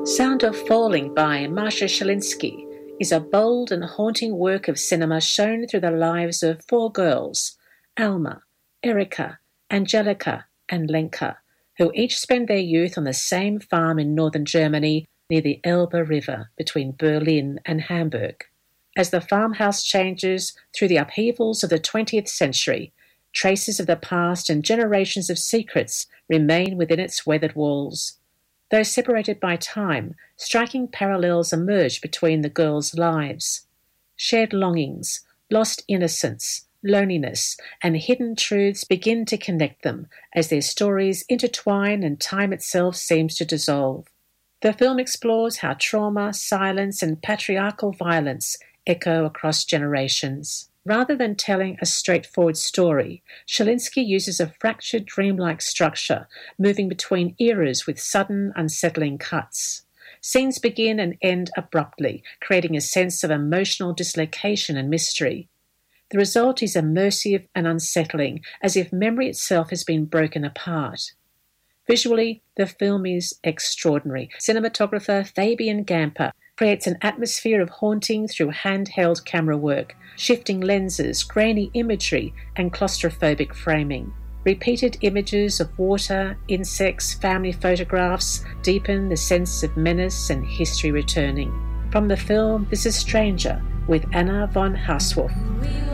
Sound of Falling by Masha Shalinsky is a bold and haunting work of cinema shown through the lives of four girls, Alma, Erika, Angelica, and Lenka, who each spend their youth on the same farm in northern Germany near the Elbe River between Berlin and Hamburg. As the farmhouse changes through the upheavals of the 20th century, traces of the past and generations of secrets remain within its weathered walls. Though separated by time, striking parallels emerge between the girls' lives. Shared longings, lost innocence, loneliness, and hidden truths begin to connect them as their stories intertwine and time itself seems to dissolve. The film explores how trauma, silence, and patriarchal violence echo across generations. Rather than telling a straightforward story, Shalinsky uses a fractured dreamlike structure, moving between eras with sudden, unsettling cuts. Scenes begin and end abruptly, creating a sense of emotional dislocation and mystery. The result is immersive and unsettling, as if memory itself has been broken apart. Visually, the film is extraordinary. Cinematographer Fabian Gamper creates an atmosphere of haunting through handheld camera work, shifting lenses, grainy imagery, and claustrophobic framing. Repeated images of water, insects, family photographs deepen the sense of menace and history returning. From the film, this is Stranger with Anna von Hauswolf.